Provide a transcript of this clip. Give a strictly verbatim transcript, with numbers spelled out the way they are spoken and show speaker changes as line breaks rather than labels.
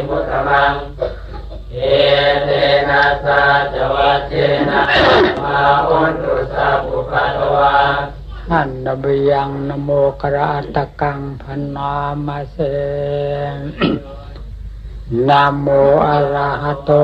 มุตตมังเอเตนะสาจวัชเชนะมาอุนตุสัพพุปะตวาอันนบยังนโมกราตกังพันนามาเสนะโมอะระหะโต